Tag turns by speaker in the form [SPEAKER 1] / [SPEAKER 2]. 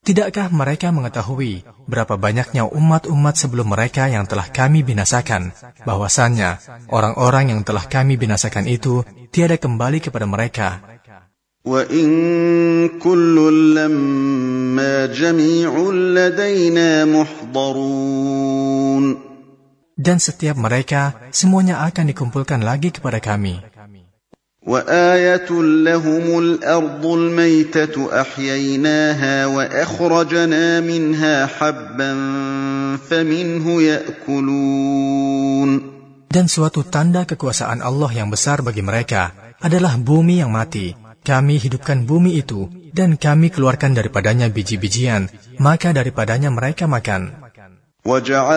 [SPEAKER 1] Tidakkah mereka mengetahui berapa banyaknya umat-umat sebelum mereka yang telah kami binasakan, bahwasannya orang-orang yang telah kami binasakan itu tiada kembali kepada mereka.
[SPEAKER 2] وَإِن كُلٌّ لَّمَّا جَمِيعٌ لَّدَيْنَا مُحْضَرُونَ.
[SPEAKER 1] Dan setiap mereka semuanya akan dikumpulkan lagi kepada kami.
[SPEAKER 2] وَآيَةٌ لَّهُمُ الْأَرْضُ الْمَيْتَةُ أَحْيَيْنَاهَا وَأَخْرَجْنَا مِنْهَا حَبًّا فَمِنْهُ يَأْكُلُونَ.
[SPEAKER 1] Dan suatu tanda kekuasaan Allah yang besar bagi mereka adalah bumi yang mati. Kami hidupkan bumi itu dan kami keluarkan daripadanya biji-bijian, maka daripadanya mereka makan.